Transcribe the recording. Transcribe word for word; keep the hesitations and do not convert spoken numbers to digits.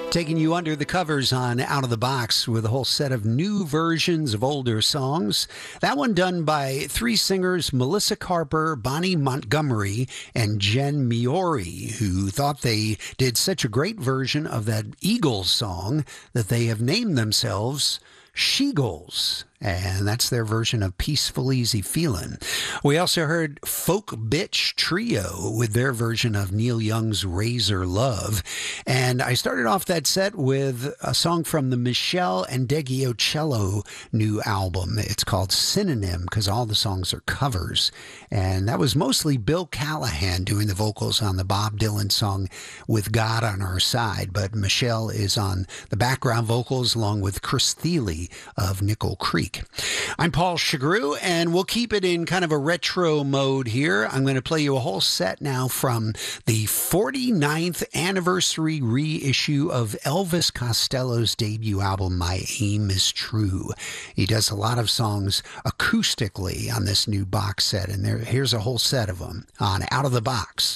Taking you under the covers on Out of the Box with a whole set of new versions of older songs. That one done by three singers, Melissa Carper, Bonnie Montgomery, and Jen Miori, who thought they did such a great version of that Eagles song that they have named themselves She-Goals. And that's their version of Peaceful Easy Feelin'. We also heard Folk Bitch Trio with their version of Neil Young's Razor Love. And I started off that set with a song from the Michelle and Deggiocello new album. It's called Synonym because all the songs are covers. And that was mostly Bill Callahan doing the vocals on the Bob Dylan song With God on Our Side. But Michelle is on the background vocals along with Chris Thile of Nickel Creek. I'm Paul Chagru, and we'll keep it in kind of a retro mode here. I'm going to play you a whole set now from the forty-ninth anniversary reissue of Elvis Costello's debut album, My Aim is True. He does a lot of songs acoustically on this new box set, and there, here's a whole set of them on Out of the Box.